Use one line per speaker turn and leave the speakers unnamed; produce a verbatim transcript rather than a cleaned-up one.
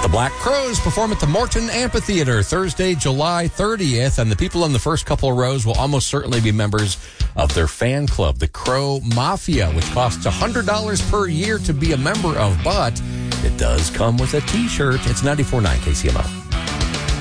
The Black Crowes perform at the Morton Amphitheater Thursday, July thirtieth, and the people in the first couple of rows will almost certainly be members of their fan club, the Crow Mafia, which costs one hundred dollars per year to be a member of, but it does come with a T-shirt. It's ninety-four point nine K C M O.